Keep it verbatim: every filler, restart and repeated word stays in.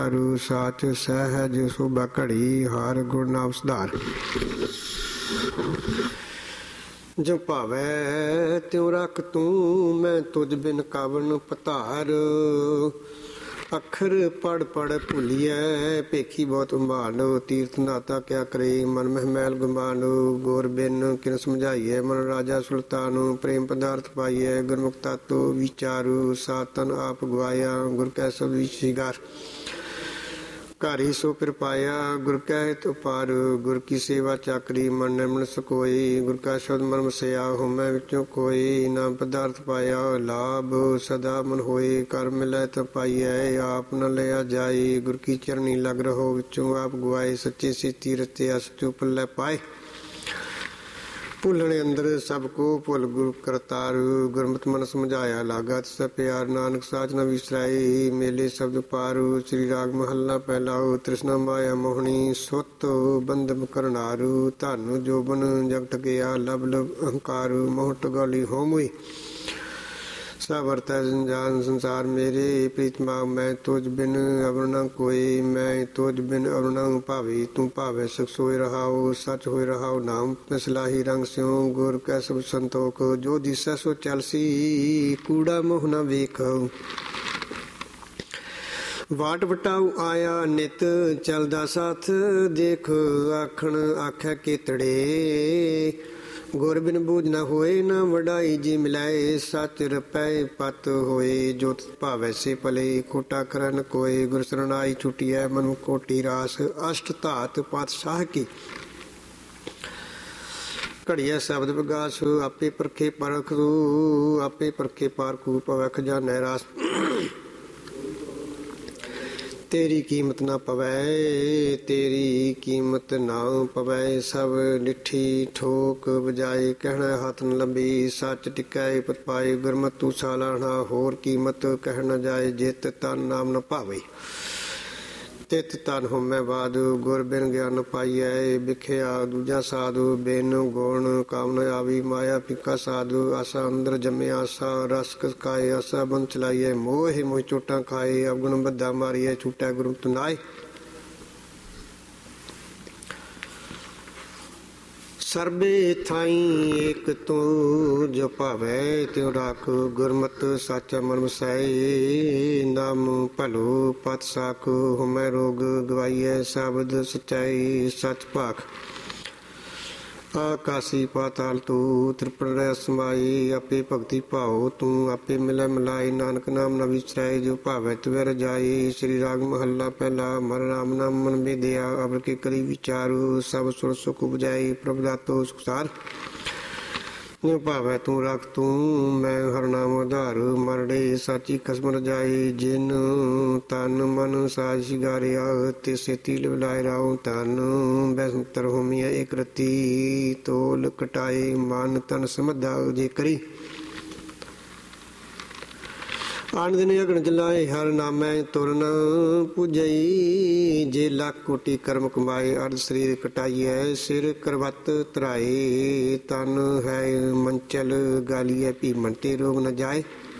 ਰੂ ਸਾਚ ਸਹਿਜ ਸੁਭਾ ਘੜੀ ਹਰ ਗੁਣ ਨਾਮ ਸੁਧਾਰ। ਜੋ ਭਾਵੈ ਤਿਉ ਰੱਖ ਤੂੰ ਮੈਂ ਤੁਝ ਬਿਨ ਕਾਵਣ ਪਧਾਰ। ਅੱਖਰ ਪੜ ਪੜ ਭੁੱਲੀਐ ਭੇਖੀ ਬਹੁਤ ਉਬਾਲੋ। ਤੀਰਥ ਨਾਤਾ ਕਿਆ ਕਰੇ ਮਨ ਮਹਿ ਮੈਲ ਗੁਮਾਨੋ। ਗੁਰ ਬਿਨ ਕਿਨ ਸਮਝਾਈਐ ਮਨ ਰਾਜਾ ਸੁਲਤਾਨੋ। ਪ੍ਰੇਮ ਪਦਾਰਥ ਪਾਈਐ ਗੁਰਮੁਖ ਤਾਤੋ ਵਿਚਾਰੂ। ਸਾਤਨ ਆਪ ਗਵਾਇਆ ਗੁਰ ਕੈ ਸਬਦ ਵਿਚਾਰ। ਘਰ ਹੀ ਸੋ ਫਿਰ ਪਾਇਆ ਗੁਰ ਕੈ ਹਿਤ ਉਪਾਰ। ਗੁਰ ਕੀ ਸੇਵਾ ਚਾਕਰੀ ਮਨ ਨਿਰਮਲ ਸਕੋਈ। ਗੁਰ ਕਾ ਸ਼ਬਦ ਮਰਮ ਸਿਆ ਹੋਮੈ ਵਿੱਚੋਂ ਕੋਈ। ਨਾਮ ਪਦਾਰਥ ਪਾਇਆ ਲਾਭ ਸਦਾ ਮਨ ਹੋਏ। ਕਰ ਮਿਲੈ ਤ ਪਾਈਐ ਆਪ ਨ ਲਿਆ ਜਾਏ। ਗੁਰ ਕੀ ਚਰਨੀ ਲਗ ਰਹੋ ਵਿੱਚੋਂ ਆਪ ਗਵਾਏ। ਸੱਚੇ ਸੇਤੀ ਰਤੇ ਅਸ ਚੋ ਪੱਲੇ ਪਾਏ। ਭੁੱਲਣੇ ਅੰਦਰ ਸਭ ਕੋ ਭੁੱਲ ਗੁਰ ਕਰਤਾਰ। ਗੁਰਮਤਿ ਮਨ ਸਮਝਾਇਆ ਲਾਗਾ ਤਿਸ ਪਿਆਰ। ਨਾਨਕ ਸਾਚ ਨ ਵਿਸਰਾਈ ਮੇਲੇ ਸ਼ਬਦ ਪਾਰੂ। ਸ੍ਰੀ ਰਾਗ ਮਹੱਲਾ ਪਹਿਲਾ। ਤ੍ਰਿਸ਼ਨਾ ਮਾਇਆ ਮੋਹਣੀ ਸੁਤ ਬੰਧਮ ਕਰਨਾਰੂ। ਧਨ ਜੋਬਨ ਜਗਤ ਗਿਆ ਲਬ ਲਬ ਅਹੰਕਾਰੂ। ਮੋਹ ਟਗਾਲੀ ਹੋਮੁਈ ਸਭ ਵਰਤੈ ਜੰਜਾਨ ਸੰਸਾਰ ਮੇਰੇ। ਪ੍ਰੀਤਮਾ ਮੈਂ ਤੁਝ ਬਿਨ ਅਵਰ ਨ ਕੋਈ। ਮੈਂ ਤੁਝ ਬਿਨ ਅਵਰ ਨ ਭਾਵੀ ਤੂੰ ਭਾਵੈ ਸੁਖ ਸੋਇ ਰਹਾਉ। ਸੱਚ ਹੋਇ ਰਹਾਉ ਨਾਮ ਸਲਾਹੀ ਰੰਗ ਸਿਉ। ਗੁਰ ਕੈ ਸਭ ਸੰਤੋਖ ਜੋ ਦਿਸੈ ਸੋ ਚਲਸੀ। ਕੂੜਾ ਮੋਹ ਨ ਵੇਖਉ ਵਾਟ ਵਟਾਉ ਆਇਆ ਨਿਤ ਚਲਦਾ ਸਾਥ। ਦੇਖ ਆਖਣ ਆਖੈ ਕੇਤੜੇ ਗੁਰ ਬਿਨ ਬੂਝ ਨ ਹੋਏ। ਨ ਵਡਾਈ ਜੀ ਮਿਲਾਏ ਸੱਚ ਰਪੈ ਪਤ ਹੋਏ। ਜੋ ਤਿਸ ਭਾਵੈ ਸੇ ਭਲੇ ਖੋਟਾ ਕਰਨ ਕੋਏ। ਗੁਰ ਸਰਣਾਈ ਛੁਟੀਐ ਮਨ ਕੋਟੀ ਰਾਸ। ਅਸ਼ਟ ਧਾਤ ਪਾਤਸ਼ਾਹ ਕੀ ਘੜੀਐ ਸ਼ਬਦ ਵਿਗਾਸ। ਆਪੇ ਪਰਖੇ ਪਰਖ ਤੂ ਆਪੇ ਪਰਖੇ ਪਾਰਖੂ ਭਵੈ ਖਜ਼ਾਨੈ ਰਾਸ। ਤੇਰੀ ਕੀਮਤ ਨਾ ਪਵੈ ਤੇਰੀ ਕੀਮਤ ਨਾ ਪਵੈ। ਸਭ ਡਿਠੀ ਠੋਕ ਬਜਾਏ ਕਹਿਣਾ ਹੱਥ ਨ ਲੰਬੀ। ਸੱਚ ਟਿਕੈ ਪਤ ਪਾਏ ਗੁਰਮਤਿ ਤੂੰ ਸਾਲਾਹਣਾ। ਹੋਰ ਕੀਮਤ ਕਹਿ ਨ ਜਾਏ ਜਿਤ ਤਨ ਨਾਮ ਨ ਭਾਵੇ। ਤਿਤ ਤਨ ਹੋਮੈ ਬਾਦ ਗੁਰ ਬਿਨ ਗਿਆਨ ਪਾਈਐ। ਵਿਖਿਆ ਦੂਜਾ ਸਾਧੂ ਬਿਨ ਗੁਣ ਕਾਮ ਨ ਆਵੀ। ਮਾਇਆ ਫਿੱਕਾ ਸਾਧੂ ਆਸਾ ਅੰਦਰ ਜੰਮਿਆ ਆਸਾ। ਰਸ ਕਸਕਾਏ ਆਸਾ ਬੰਦ ਚਲਾਈਐ। ਮੋਹ ਮੋਹ ਚੋਟਾਂ ਖਾਏ ਅਵਗੁਣ ਬੱਧਾ ਮਾਰੀਐ। ਛੂਟੈ ਗੁਰੂ ਤੁਨਾਏ ਸਰਬੇ ਥਾਈ ਏਕ ਤੂੰ ਜੋ ਭਾਵੈ ਤਿਉ ਰਾਖ। ਗੁਰਮਤਿ ਸਾਚਾ ਮਨ ਵਸਾਏ ਨਾਮ ਭਲੋ ਪਤ ਸਾਖ। ਹੋਮੈ ਰੋਗ ਗਵਾਈਐ ਸ਼ਬਦ ਸਚਾਈ ਸਚ ਭਾਖ। ਆਕਾਸੀ ਪਾਤਾਲ ਤੂੰ ਤ੍ਰਿਪੜ ਰਹਿ ਸਮਾਈ। ਆਪੇ ਭਗਤੀ ਭਾਉ ਤੂੰ ਆਪੇ ਮਿਲੈ ਮਿਲਾਈ। ਨਾਨਕ ਨਾਮ ਨ ਵਿਸਰੈ ਜੋ ਭਾਵੈ ਤਿਵੈ ਰਜਾਈ। ਸ੍ਰੀ ਰਾਗ ਮਹੱਲਾ ਪਹਿਲਾ। ਮਨ ਰਾਮ ਨਾਮ ਮਨ ਬੇਦਿਆ ਅਵਰ ਕੇ ਕਰੀ ਵਿਚਾਰੂ। ਸਭ ਸੁਰ ਸੁਖ ਉਪਜਾਈ ਪ੍ਰਭ ਦਾਤੋ ਸੁਖਸਾਰ। ਜੋ ਭਾਵੈ ਤੂੰ ਰੱਖ ਤੂੰ ਮੈਂ ਹਰਿ ਨਾਮ ਉਧਾਰੂ। ਮਰੜੇ ਸਾਚੀ ਕਸਮ ਰਜਾਈ। ਜਿਨ ਤਨ ਮਨ ਸਾਜ ਸ਼ਿੰਗਾਰਿਆ ਤੇ ਸੇਤੀ ਲਿਵਲਾਇ ਰਾਉ। ਤਨ ਬੈਸੰਤਰ ਹੋਮੀਐ ਏਕ ਰਤੀ। ਤੋਲ ਕਟਾਏ ਮਨ ਤਨ ਸਮਝਾ ਜੇ ਕਰੀ। ਆਣ ਦਿਨ ਅਗਣ ਜਲਾਏ ਹਰਿ ਨਾਮੈ ਤੁਰਨ ਪੂਜਈ। ਜੇ ਲੱਖ ਕੋਟੀ ਕਰਮ ਕਮਾਏ ਅਰਧ ਸਰੀਰ ਕਟਾਈਐ। ਸਿਰ ਕਰਵਤ ਧਰਾਏ ਤਨ ਹੈ ਮੰਚਲ ਗਾਲੀਐ ਭੀਮਨ ਤੇ ਰੋਗ ਨ ਜਾਏ।